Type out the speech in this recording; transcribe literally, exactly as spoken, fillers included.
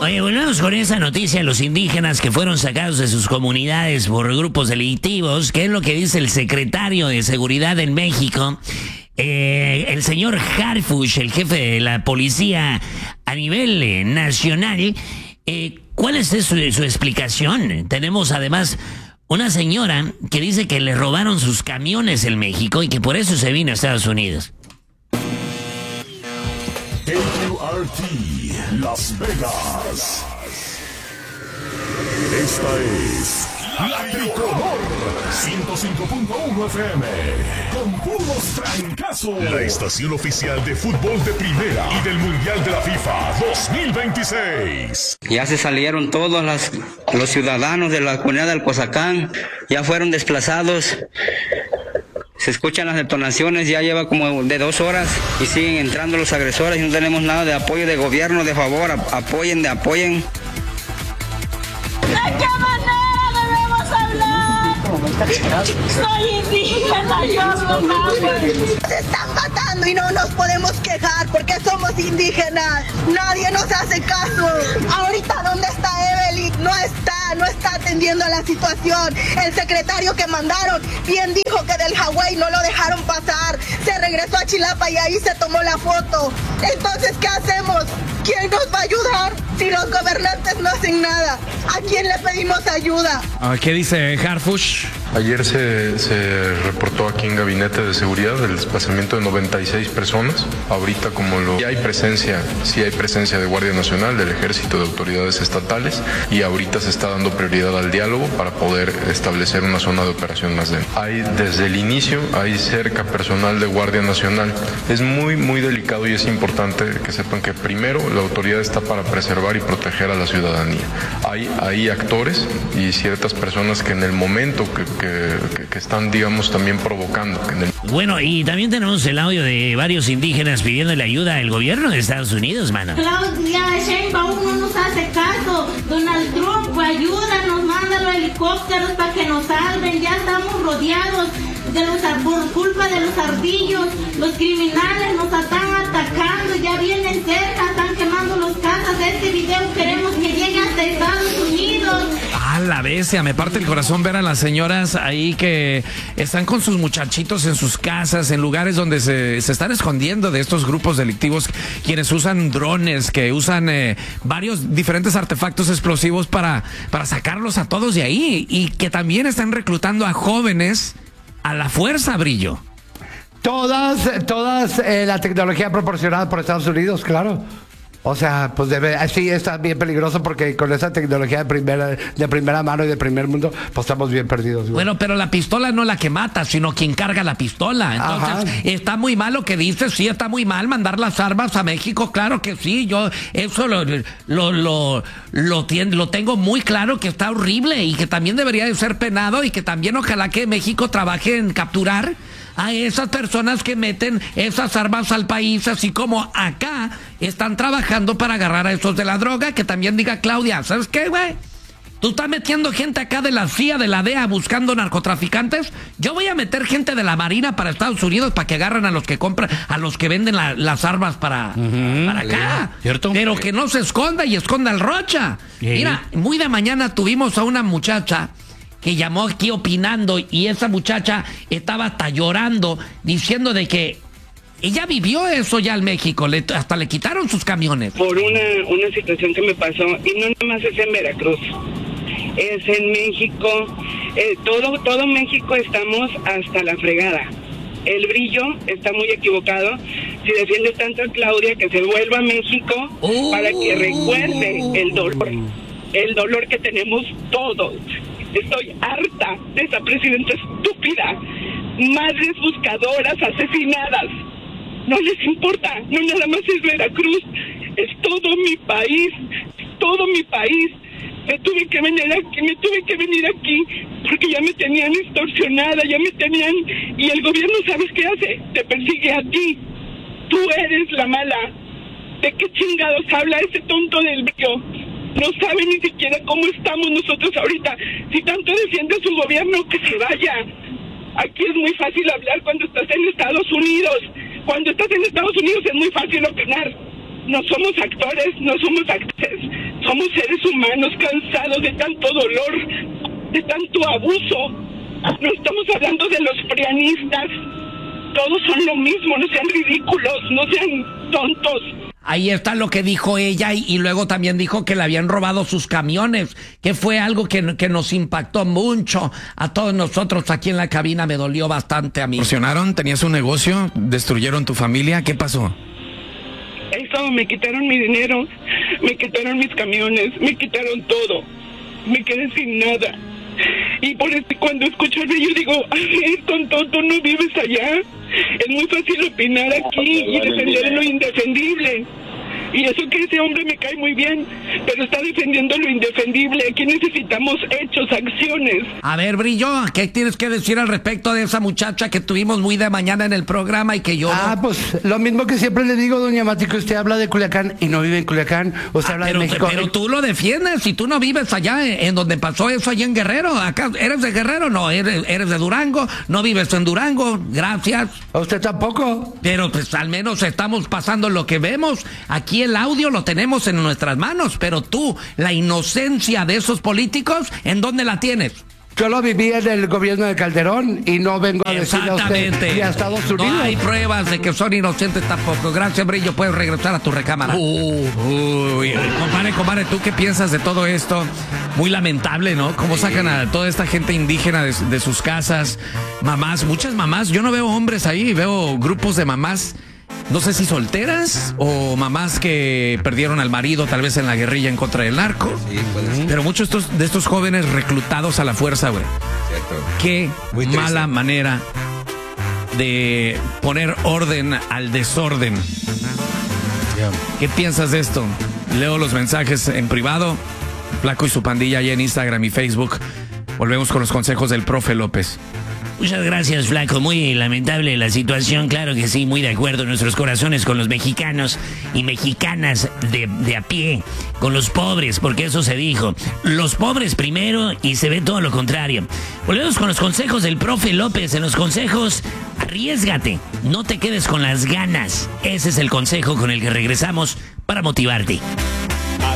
Oye, volvemos con esa noticia. Los indígenas que fueron sacados de sus comunidades por grupos delictivos, que es lo que dice el secretario de Seguridad en México. Eh, el señor Harfuch, el jefe de la policía a nivel eh, nacional. Eh, ¿Cuál es su, su explicación? Tenemos además una señora que dice que le robaron sus camiones en México y que por eso se vino a Estados Unidos. K Q R T Las Vegas. Esta es La Tricolor ciento cinco punto uno F M con puros trancazos. La estación oficial de fútbol de primera y del Mundial de la FIFA dos mil veintiséis. Ya se salieron todos las, los ciudadanos de la comunidad del Cozacán, ya fueron desplazados. Se escuchan las detonaciones, ya lleva como de dos horas y siguen entrando los agresores y no tenemos nada de apoyo de gobierno, de favor, apoyen, de apoyen. ¿De qué manera debemos hablar? Soy indígena, yo no. Se están matando y no nos podemos quejar porque somos indígenas. Nadie nos hace caso. Ahorita, ¿dónde está Evelyn? No está, no está atendiendo a la situación. El secretario que mandaron bien dijo que del Hawái no lo dejaron pasar. Se regresó a Chilapa y ahí se tomó la foto. Entonces, ¿qué hacemos? ¿Quién nos va a ayudar si los gobernantes no hacen nada? ¿A quién le pedimos ayuda? ¿Qué dice Harfuch? Ayer se, se reportó aquí en Gabinete de Seguridad el desplazamiento de noventa y seis personas. Ahorita como lo... Sí hay presencia, sí hay presencia de Guardia Nacional, del Ejército, de autoridades estatales y ahorita se está dando prioridad al diálogo para poder establecer una zona de operación más densa. Hay desde el inicio, hay cerca personal de Guardia Nacional. Es muy, muy delicado y es importante que sepan que primero la autoridad está para preservar y proteger a la ciudadanía. Hay, hay actores y ciertas personas que en el momento que, que, que están, digamos, también provocando. Que en el... Bueno, y también tenemos el audio de varios indígenas pidiéndole ayuda al gobierno de Estados Unidos, mano. Claudia Sheinbaum no nos hace caso. Donald Trump, ayúdanos, manda los helicópteros para que nos salven. Ya estamos rodeados de los, por culpa de los ardillos. Los criminales nos están atacando, ya vienen cerca, están quemando los casas. Este video queremos que llegue hasta Estados Unidos. Ah, la bestia, me parte el corazón ver a las señoras ahí que están con sus muchachitos en sus casas, en lugares donde se, se están escondiendo de estos grupos delictivos, quienes usan drones, que usan eh, varios diferentes artefactos explosivos para, para sacarlos a todos de ahí, y que también están reclutando a jóvenes a la fuerza, Brillo. Todas, todas eh, la tecnología proporcionada por Estados Unidos, claro. O sea, pues debe, sí está bien peligroso porque con esa tecnología de primera, de primera mano y de primer mundo, pues estamos bien perdidos, güey. Bueno, pero la pistola no la que mata, sino quien carga la pistola. Entonces, ajá, está muy mal lo que dices, sí, está muy mal mandar las armas a México, claro que sí, yo eso lo, lo, lo, lo, tiendo, lo tengo muy claro que está horrible y que también debería de ser penado y que también ojalá que México trabaje en capturar a esas personas que meten esas armas al país, así como acá están trabajando para agarrar a esos de la droga. Que también diga Claudia, ¿sabes qué, güey? Tú estás metiendo gente acá de la C I A, de la D E A, buscando narcotraficantes. Yo voy a meter gente de la Marina para Estados Unidos para que agarren a los que compran, a los que venden la, las armas para, uh-huh, para acá. ¿Cierto? Pero que no se esconda y esconda el Rocha. ¿Sí? Mira, muy de mañana tuvimos a una muchacha que llamó aquí opinando, y esa muchacha estaba hasta llorando, diciendo de que ella vivió eso ya en México, le, hasta le quitaron sus camiones. Por una, una situación que me pasó, y no nada más es en Veracruz, es en México, eh, todo, todo México estamos hasta la fregada. El Brillo está muy equivocado si defiende tanto a Claudia, que se vuelva a México oh. para que recuerde el dolor, el dolor que tenemos todos. Estoy harta de esa presidenta estúpida. Madres buscadoras asesinadas. No les importa, no nada más es Veracruz, es todo mi país, todo mi país. Me tuve que venir aquí, me tuve que venir aquí porque ya me tenían extorsionada, ya me tenían, y el gobierno, ¿sabes qué hace? Te persigue a ti. Tú eres la mala. ¿De qué chingados habla ese tonto del Brillo? No sabe ni siquiera cómo estamos nosotros ahorita. Si tanto defiende su gobierno, que se vaya. Aquí es muy fácil hablar cuando estás en Estados Unidos. Cuando estás en Estados Unidos es muy fácil opinar. No somos actores, no somos actores, somos seres humanos cansados de tanto dolor, de tanto abuso. No estamos hablando de los prianistas, todos son lo mismo, no sean ridículos, no sean tontos. Ahí está lo que dijo ella y, y luego también dijo que le habían robado sus camiones, que fue algo que, que nos impactó mucho a todos nosotros aquí en la cabina, me dolió bastante a mí. ¿Extorsionaron? ¿Tenías un negocio? ¿Destruyeron tu familia? ¿Qué pasó? Eso, me quitaron mi dinero, me quitaron mis camiones, me quitaron todo, me quedé sin nada. Y por eso cuando escucho a yo digo, ay, tonto, tú no vives allá. Es muy fácil opinar aquí y defender lo indefendible. Y eso que ese hombre me cae muy bien, pero está defendiendo lo indefendible. Aquí necesitamos hechos, acciones. A ver, Brillo, ¿qué tienes que decir al respecto de esa muchacha que tuvimos muy de mañana en el programa y que yo... Ah, pues lo mismo que siempre le digo, doña Mati, que usted habla de Culiacán y no vive en Culiacán. Usted ah, habla pero, de México. Pero tú lo defiendes y tú no vives allá en, en donde pasó eso, allá en Guerrero. Acá, ¿eres de Guerrero? No, eres, eres de Durango. No vives en Durango. Gracias. ¿A usted tampoco? Pero pues al menos estamos pasando lo que vemos. Aquí el audio lo tenemos en nuestras manos, pero tú, la inocencia de esos políticos, ¿en dónde la tienes? Yo lo viví en el gobierno de Calderón y no vengo a decirle a usted y a Estados Unidos. No hay pruebas de que son inocentes tampoco. Gracias, Brillo, puedes regresar a tu recámara. Uh, uy, compadre, compadre, ¿tú qué piensas de todo esto? Muy lamentable, ¿no? Cómo sacan a toda esta gente indígena de, de sus casas, mamás, muchas mamás. Yo no veo hombres ahí, veo grupos de mamás. No sé si solteras o mamás que perdieron al marido tal vez en la guerrilla en contra del narco. Sí, puede ser. Pero muchos de estos, de estos jóvenes reclutados a la fuerza, güey. Cierto. Qué mala manera de poner orden al desorden. Yeah. ¿Qué piensas de esto? Leo los mensajes en privado. Flaco y su pandilla allá en Instagram y Facebook. Volvemos con los consejos del profe López. Muchas gracias, Flaco. Muy lamentable la situación, claro que sí, muy de acuerdo. Nuestros corazones con los mexicanos y mexicanas de, de a pie, con los pobres, porque eso se dijo. Los pobres primero y se ve todo lo contrario. Volvemos con los consejos del profe López. En los consejos, arriésgate, no te quedes con las ganas. Ese es el consejo con el que regresamos para motivarte.